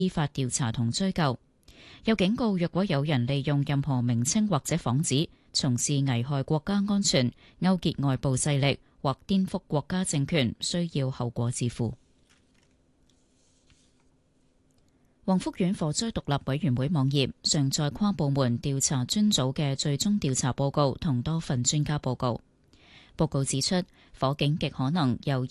依法調查同追究。又警告，若果有人利用任何名稱或者幌子從事危害國家安全、勾結外部勢力或顛覆國家政權，需要後果自負。黃福苑火災獨立委員會網頁上載跨部門調查專組嘅最終調查報告同多份專家報告。報告指出，火警極可能由